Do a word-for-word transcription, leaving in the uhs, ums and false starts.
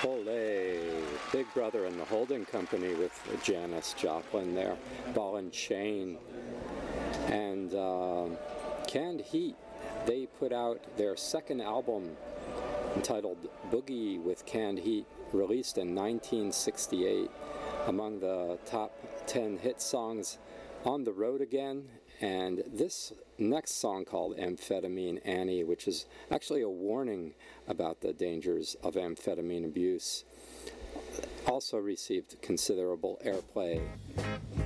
Ole, Big Brother and the Holding Company with Janis Joplin there, Ball and Chain. And uh, Canned Heat, they put out their second album entitled Boogie with Canned Heat, released in nineteen sixty-eight, among the top ten hit songs on the road again. And this next song called Amphetamine Annie, which is actually a warning about the dangers of amphetamine abuse, also received considerable airplay.